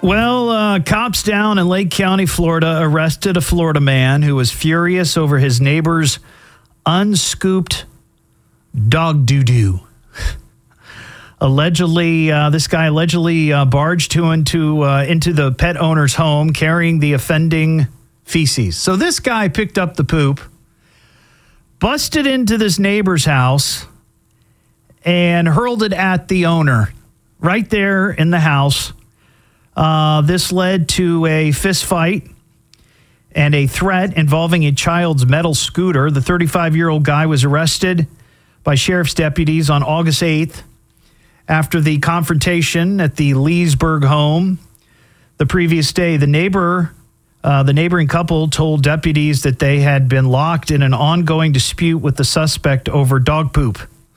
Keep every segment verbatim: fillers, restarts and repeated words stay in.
Well, uh, cops down in Lake County, Florida, arrested a Florida man who was furious over his neighbor's unscooped dog doo-doo. Allegedly, uh, this guy allegedly uh, barged to into uh, into the pet owner's home carrying the offending feces. So this guy picked up the poop, busted into this neighbor's house, and hurled it at the owner right there in the house. Uh, this led to a fist fight and a threat involving a child's metal scooter. The thirty-five-year-old guy was arrested by sheriff's deputies on August eighth after the confrontation at the Leesburg home the previous day. The neighbor, uh, the neighboring couple told deputies that they had been locked in an ongoing dispute with the suspect over dog poop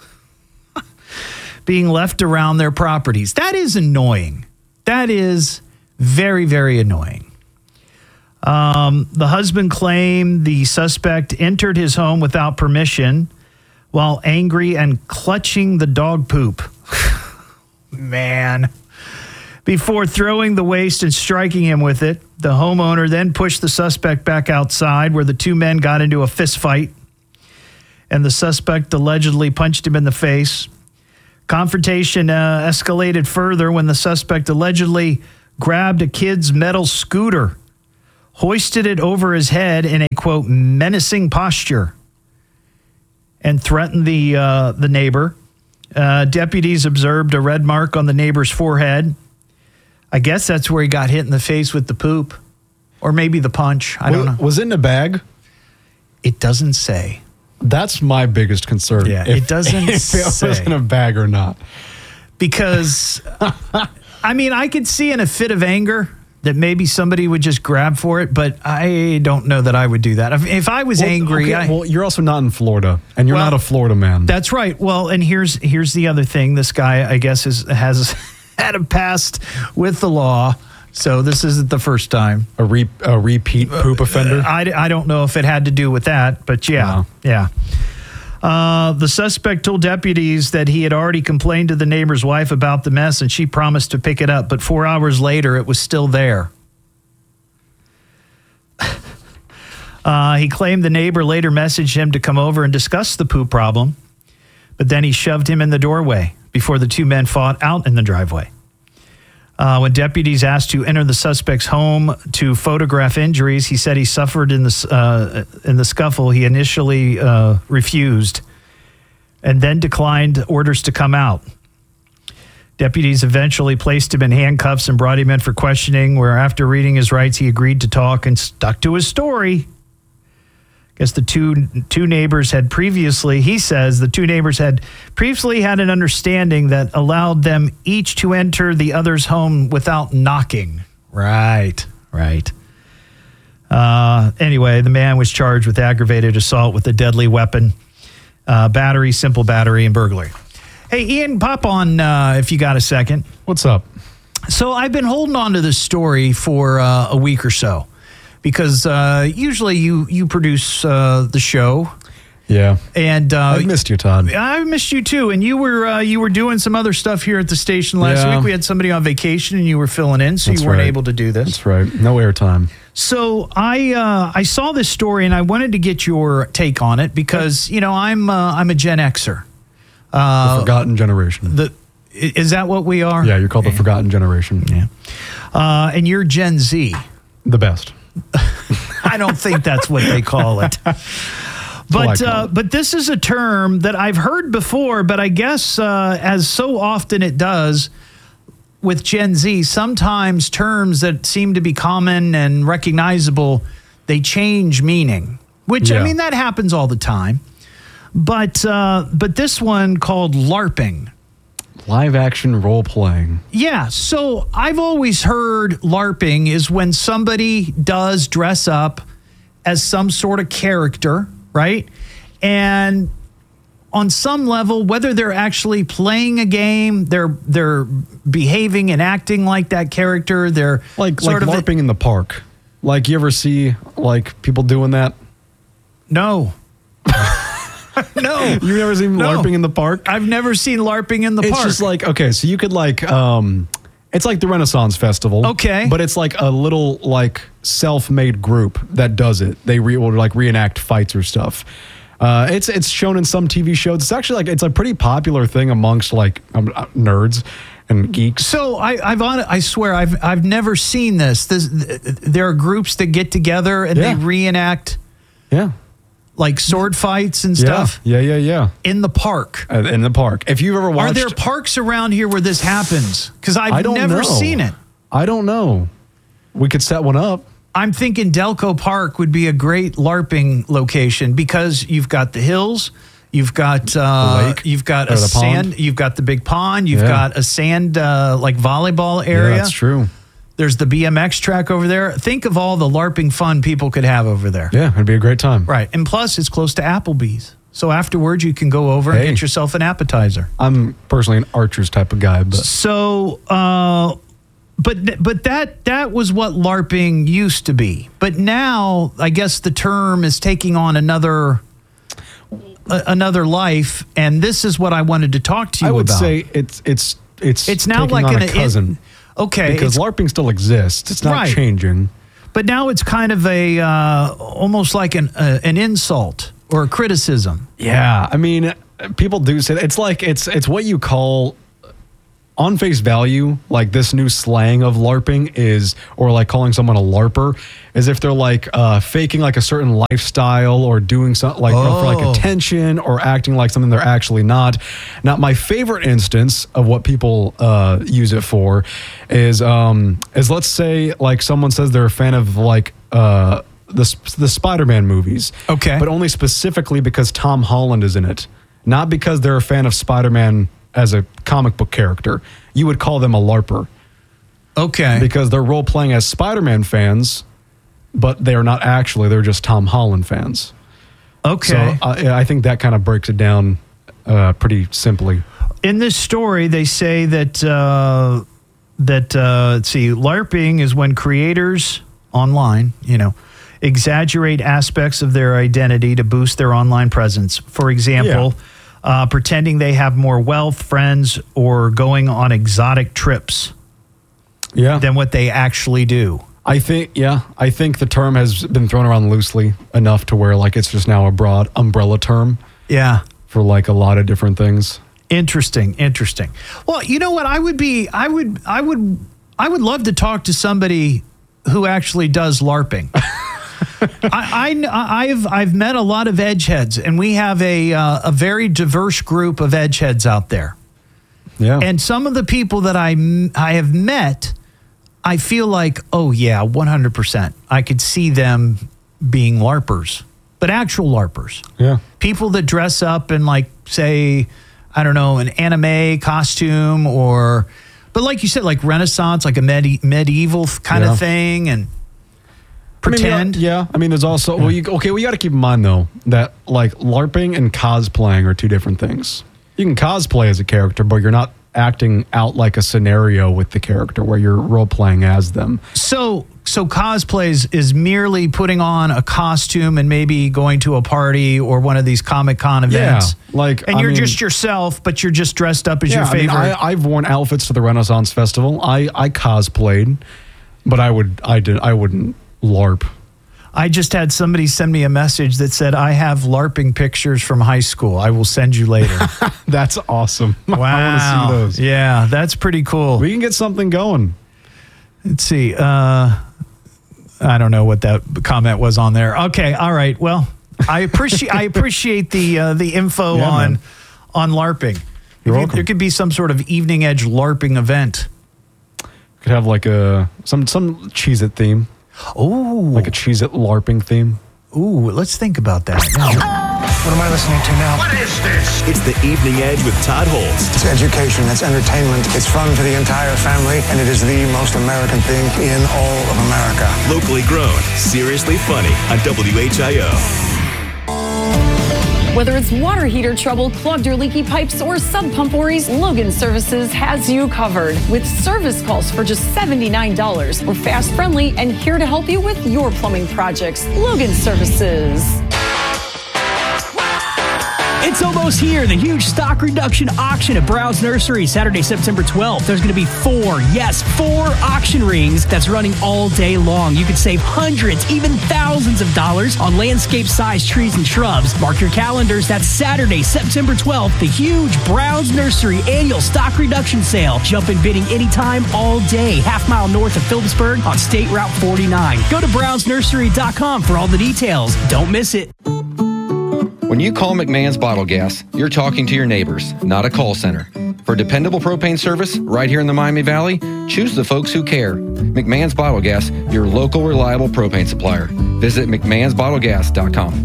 being left around their properties. That is annoying. That is very, very annoying. Um, the husband claimed the suspect entered his home without permission while angry and clutching the dog poop. Man. Before throwing the waste and striking him with it, the homeowner then pushed the suspect back outside where the two men got into a fist fight, and the suspect allegedly punched him in the face. Confrontation uh, escalated further when the suspect allegedly grabbed a kid's metal scooter, hoisted it over his head in a, quote, menacing posture, and threatened the uh, the neighbor. Uh, deputies observed a red mark on the neighbor's forehead. I guess that's where he got hit in the face with the poop, or maybe the punch. I don't know. Was it in a bag? It doesn't say. That's my biggest concern. Yeah, if, it doesn't if say. If it was in a bag or not. Because, I mean, I could see in a fit of anger that maybe somebody would just grab for it, but I don't know that I would do that. If, if I was well, angry... Okay, I, well, you're also not in Florida, and you're well, not a Florida man. That's right. Well, and here's here's the other thing. This guy, I guess, is, has had a past with the law, so this isn't the first time. A, re, a repeat poop uh, offender? Uh, I, I don't know if it had to do with that, but yeah, wow. yeah. Uh, the suspect told deputies that he had already complained to the neighbor's wife about the mess, and she promised to pick it up. But four hours later, it was still there. uh, he claimed the neighbor later messaged him to come over and discuss the poop problem, but then he shoved him in the doorway before the two men fought out in the driveway. Uh, when deputies asked to enter the suspect's home to photograph injuries, he said he suffered in the, uh, in the scuffle. He initially uh, refused and then declined orders to come out. Deputies eventually placed him in handcuffs and brought him in for questioning, where after reading his rights, he agreed to talk and stuck to his story. I guess the two two neighbors had previously, he says, the two neighbors had previously had an understanding that allowed them each to enter the other's home without knocking. Right, right. Uh, anyway, the man was charged with aggravated assault with a deadly weapon, uh, battery, simple battery, and burglary. Hey, Ian, pop on uh, if you got a second. What's up? So I've been holding on to this story for uh, a week or so. Because uh, usually you you produce uh, the show, yeah, and uh, I missed you, Todd. I missed you too, and you were uh, you were doing some other stuff here at the station last yeah. week. We had somebody on vacation, and you were filling in, so That's you weren't right. able to do this. That's right. No airtime. So I uh, I saw this story, and I wanted to get your take on it because you know I'm uh, I'm a Gen Xer, uh, the forgotten generation. The is that what we are? Yeah, you're called yeah. the forgotten generation. Yeah, uh, and you're Gen Z, the best. I don't think that's what they call it. But uh, but this is a term that I've heard before, but I guess uh, as so often it does with Gen Z, sometimes terms that seem to be common and recognizable, they change meaning, which, yeah. I mean, that happens all the time. But uh, but this one called LARPing. Live action role playing. Yeah, so I've always heard LARPing is when somebody does dress up as some sort of character, right? And on some level, whether they're actually playing a game, they're they're behaving and acting like that character. They're like sort like of LARPing a, in the park. Like you ever see like people doing that? No. No. You've never seen no. LARPing in the park? I've never seen LARPing in the it's park. It's just like, okay, so you could like, um, It's like the Renaissance Festival. Okay. But it's like a little like self-made group that does it. They re- will like reenact fights or stuff. Uh, it's it's shown in some T V shows. It's actually like it's a pretty popular thing amongst like um, uh, nerds and geeks. So I, I've on I swear I've I've never seen this. This there are groups that get together and Yeah. they reenact Yeah. like sword fights and Yeah. stuff Yeah. Yeah. Yeah. in the park. Uh, in the park. If you've ever watched, Are there parks around here where this happens? Because I've I don't never know. seen it. I don't know. We could set one up. I'm thinking Delco Park would be a great LARPing location because you've got the hills, you've got uh, The lake, you've got or a the pond. sand, you've got the big pond, you've Yeah. got a sand uh, like volleyball area. Yeah, that's true. There's the B M X track over there. Think of all the LARPing fun people could have over there. Yeah, it'd be a great time. Right, and plus it's close to Applebee's, so afterwards you can go over and Hey. get yourself an appetizer. I'm personally an Archers type of guy, but So, uh, but but that that was what LARPing used to be. But now, I guess the term is taking on another a, another life, and this is what I wanted to talk to you I would about. say it's it's it's it's now taking like on an a cousin It, okay, because it's- LARPing still exists. It's not Right. changing. but now it's kind of a uh, almost like an uh, an insult or a criticism. Yeah, I mean, people do say that. It's like it's it's what you call on face value, like this new slang of LARPing is, or like calling someone a LARPer, is if they're like uh, faking like a certain lifestyle or doing something like for like Oh. attention or acting like something they're actually not. Now, my favorite instance of what people uh, use it for is um, is let's say like someone says they're a fan of like uh, the the Spider-Man movies, Okay. but only specifically because Tom Holland is in it, not because they're a fan of Spider-Man as a comic book character. You would call them a LARPer Okay, because they're role playing as Spider-Man fans, but they're not actually. They're just Tom Holland fans. okay. So I, I think that kind of breaks it down uh, pretty simply. In this story, they say that uh, that uh, let's see, LARPing is when creators online, you know, exaggerate aspects of their identity to boost their online presence. For example, uh, pretending they have more wealth, friends, or going on exotic trips Yeah. than what they actually do. I think, yeah, I think the term has been thrown around loosely enough to where like it's just now a broad umbrella term Yeah. for like a lot of different things. Interesting, interesting. Well, you know what? I would be, I would, I would, I would love to talk to somebody who actually does LARPing. I, I, I've, I've met a lot of edgeheads, and we have a, uh, a very diverse group of edgeheads out there. Yeah. And some of the people that I, m- I have met, I feel like, oh yeah, one hundred percent. I could see them being LARPers, but actual LARPers. yeah. People that dress up in like, say, I don't know, an anime costume or, but like you said, like Renaissance, like a medi- medieval kind Yeah. of thing, and pretend. I mean, yeah, yeah. I mean, there's also well, you, okay. We got to keep in mind though that like LARPing and cosplaying are two different things. You can cosplay as a character, but you're not acting out like a scenario with the character where you're role playing as them. So, so cosplay is, is merely putting on a costume and maybe going to a party or one of these Comic Con events. Yeah, like, and I you're mean- just yourself, but you're just dressed up as Yeah, your I mean, favorite. I, I've worn outfits to the Renaissance Festival. I I cosplayed, but I would I did I wouldn't LARP. I just had somebody send me a message that said, I have LARPing pictures from high school. I will send you later. That's awesome. Wow. I want to see those. Yeah, that's pretty cool. We can get something going. Let's see. Uh, I don't know what that comment was on there. Okay, all right. Well, I appreciate I appreciate the uh, the info Yeah, on man. on LARPing. You're If you- welcome. There could be some sort of evening edge LARPing event. Could have like a some some Cheez-It theme, Oh, like a Cheez-It LARPing theme. ooh, let's think about that. What am I listening to now? What is this? It's the Evening Edge with Todd Holtz. It's education, it's entertainment, it's fun for the entire family, and it is the most American thing in all of America. Locally grown, seriously funny on W H I O. Whether it's water heater trouble, clogged or leaky pipes, or sub pump worries, Logan Services has you covered. With service calls for just seventy-nine dollars. We're fast, friendly, and here to help you with your plumbing projects. Logan Services. It's almost here. The huge stock reduction auction at Browns Nursery, Saturday, September twelfth. There's going to be four, yes, four auction rings that's running all day long. You could save hundreds, even thousands of dollars on landscape-sized trees and shrubs. Mark your calendars. That's Saturday, September twelfth, the huge Browns Nursery annual stock reduction sale. Jump in bidding anytime, all day. Half mile north of Phillipsburg on State Route forty-nine. Go to browns nursery dot com for all the details. Don't miss it. When you call McMahon's Bottle Gas, you're talking to your neighbors, not a call center. For dependable propane service right here in the Miami Valley, choose the folks who care. McMahon's Bottle Gas, your local reliable propane supplier. Visit mcmahons bottle gas dot com.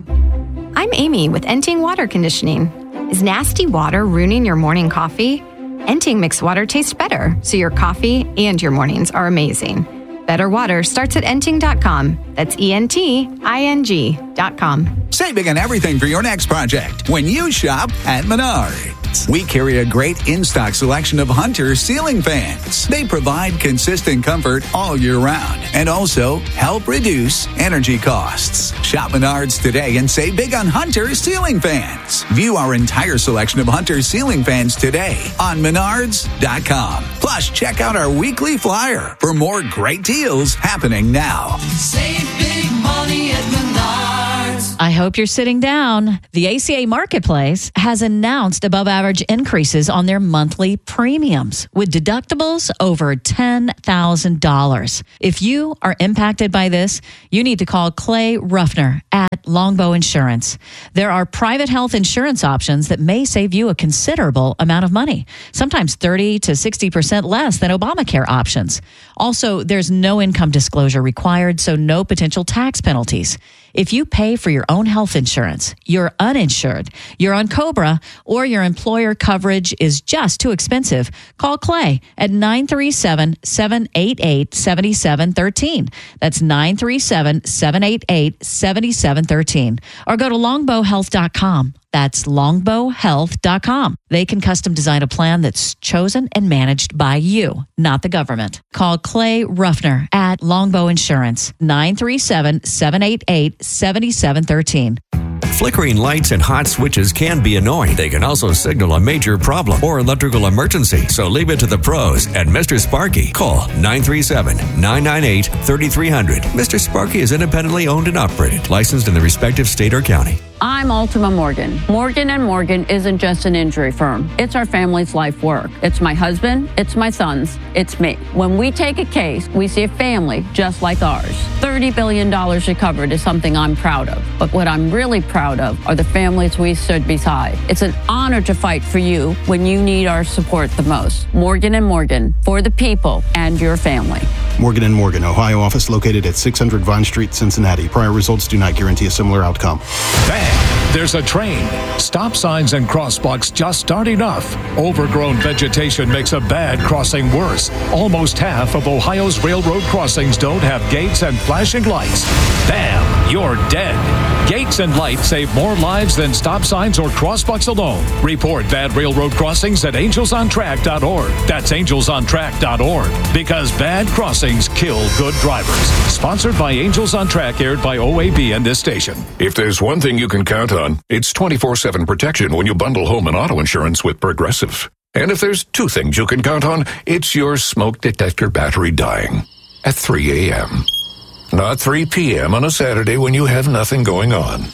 I'm Amy with Enting Water Conditioning. Is nasty water ruining your morning coffee? Enting makes water taste better, so your coffee and your mornings are amazing. Better water starts at enting dot com. That's E N T I N G dot com. Save big on everything for your next project when you shop at Menards. We carry a great in-stock selection of Hunter ceiling fans. They provide consistent comfort all year round and also help reduce energy costs. Shop Menards today and save big on Hunter ceiling fans. View our entire selection of Hunter ceiling fans today on menards dot com. Plus, check out our weekly flyer for more great deals happening now. Save big money at Menards. I hope you're sitting down. The A C A Marketplace has announced above average increases on their monthly premiums with deductibles over ten thousand dollars. If you are impacted by this, you need to call Clay Ruffner at Longbow Insurance. There are private health insurance options that may save you a considerable amount of money, sometimes thirty to sixty percent less than Obamacare options. Also, there's no income disclosure required, so no potential tax penalties. If you pay for your own health insurance, you're uninsured, you're on COBRA, or your employer coverage is just too expensive, call Clay at nine three seven, seven eight eight, seven seven one three. That's nine three seven, seven eight eight, seven seven one three. Or go to longbow health dot com. That's longbow health dot com. They can custom design a plan that's chosen and managed by you, not the government. Call Clay Ruffner at Longbow Insurance, nine three seven, seven eight eight, seven seven one three. Flickering lights and hot switches can be annoying. They can also signal a major problem or electrical emergency. So leave it to the pros at Mister Sparky. Call nine three seven, nine nine eight, three three zero zero. Mister Sparky is independently owned and operated, licensed in the respective state or county. I'm Ultima Morgan. Morgan and Morgan isn't just an injury firm. It's our family's life work. It's my husband, it's my sons, it's me. When we take a case, we see a family just like ours. thirty billion dollars recovered is something I'm proud of. But what I'm really proud of are the families we stood beside. It's an honor to fight for you when you need our support the most. Morgan and Morgan, for the people and your family. Morgan and Morgan, Ohio office located at six hundred Vine Street, Cincinnati. Prior results do not guarantee a similar outcome. Bang! There's a train. Stop signs and crosswalks just aren't enough. Overgrown vegetation makes a bad crossing worse. Almost half of Ohio's railroad crossings don't have gates and flashing lights. Bam! You're dead. Gates and lights save more lives than stop signs or crosswalks alone. Report bad railroad crossings at angels on track dot org. That's angels on track dot org. Because bad crossings kill good drivers. Sponsored by Angels on Track, aired by O A B and this station. If there's one thing you can count on, it's twenty-four seven protection when you bundle home and auto insurance with Progressive. And if there's two things you can count on, it's your smoke detector battery dying at three a.m. Not three p.m. on a Saturday when you have nothing going on,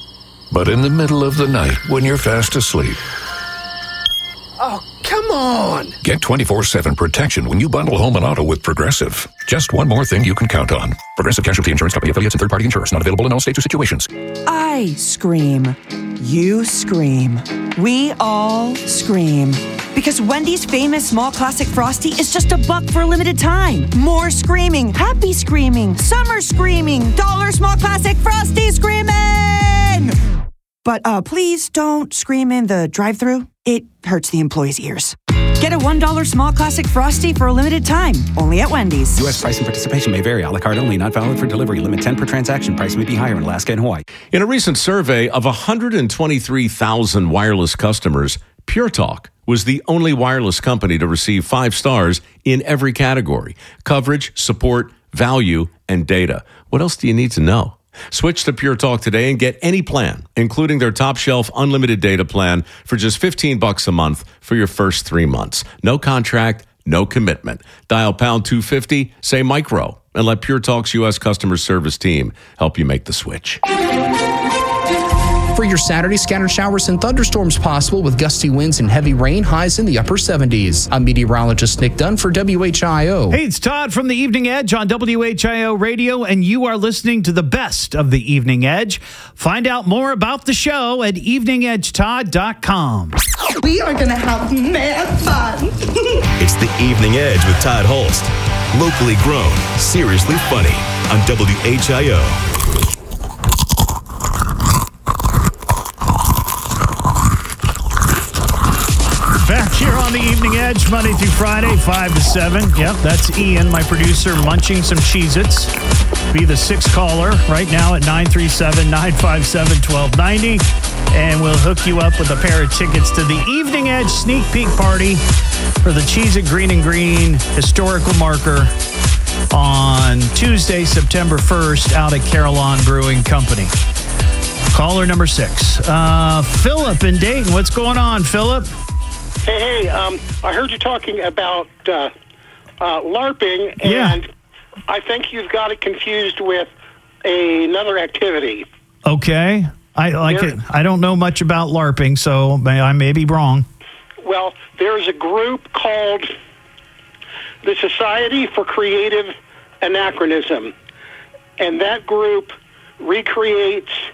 but in the middle of the night when you're fast asleep. Oh, come on! Get twenty-four seven protection when you bundle home and auto with Progressive. Just one more thing you can count on. Progressive Casualty Insurance Company, affiliates, and third-party insurers. Not available in all states or situations. I scream. You scream. We all scream. Because Wendy's famous small classic Frosty is just a buck for a limited time. More screaming. Happy screaming. Summer screaming. Dollar small classic Frosty screaming! But uh, please don't scream in the drive-thru. It hurts the employees' ears. Get a one dollar small classic Frosty for a limited time, only at Wendy's. U S price and participation may vary. A la carte only, not valid for delivery. Limit ten per transaction. Price may be higher in Alaska and Hawaii. In a recent survey of one hundred twenty-three thousand wireless customers, Pure Talk was the only wireless company to receive five stars in every category: coverage, support, value, and data. What else do you need to know? Switch to Pure Talk today and get any plan, including their top shelf unlimited data plan for just fifteen bucks a month for your first three months. No contract, no commitment. Dial pound two fifty, say micro, and let Pure Talk's U S customer service team help you make the switch. For your Saturday, scattered showers and thunderstorms possible with gusty winds and heavy rain, highs in the upper seventies. I'm meteorologist Nick Dunn for W H I O. Hey, it's Todd from the Evening Edge on W H I O Radio, and you are listening to the best of the Evening Edge. Find out more about the show at evening edge todd dot com. We are going to have mad fun. It's the Evening Edge with Todd Holst. Locally grown, seriously funny on W H I O. Back here on the Evening Edge, Monday through Friday, five to seven. Yep, that's Ian, my producer, munching some Cheez-Its. Be the sixth caller right now at nine three seven, nine five seven, one two nine zero. And we'll hook you up with a pair of tickets to the Evening Edge sneak peek party for the Cheez-It Green and Green historical marker on Tuesday, September first, out at Carillon Brewing Company. Caller number six. Uh, Philip in Dayton. What's going on, Philip? Hey, hey, um, I heard you talking about uh, uh, LARPing, and Yeah. I think you've got it confused with another activity. Okay. I like There- it. I don't know much about LARPing, so may- I may be wrong. Well, there's a group called the Society for Creative Anachronism, and that group recreates